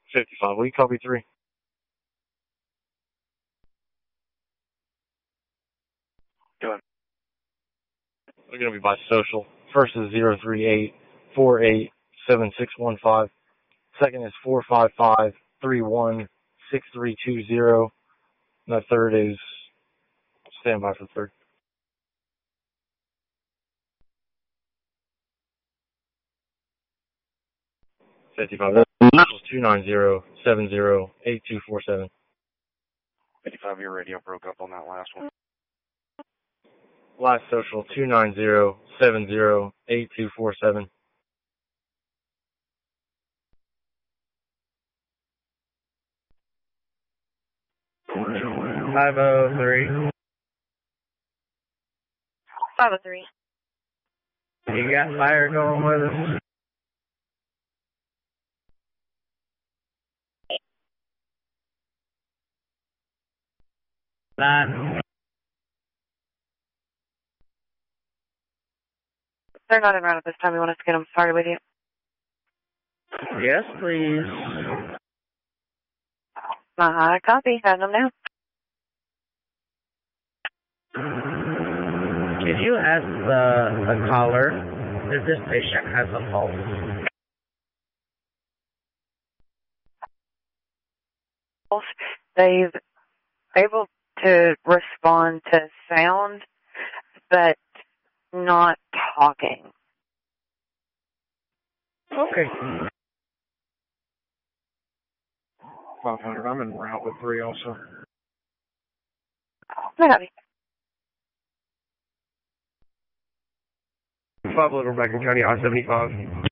55. Will you copy 3? Go ahead. We're going to be by social. First is 038487615. Second is 455316320. And the third is standby for the third. 55. That was 290708247. 55, your radio broke up on that last one. Last social 290708247. 503. 503. You got fire going with us? Nine. They're not in route at this time. You want us to get them started with you? Yes, please. Copy. Having them now. Can you ask the caller if this patient has a pulse? They've able to respond to sound, but not talking. Okay. 500, I'm in route with 3 also. Copy. 5 Little Back in County I-75.